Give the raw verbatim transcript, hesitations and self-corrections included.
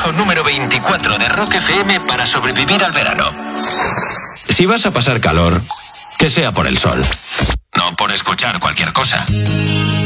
consejo número veinticuatro de Rock F M para sobrevivir al verano. Si vas a pasar calor, que sea por el sol, no por escuchar cualquier cosa.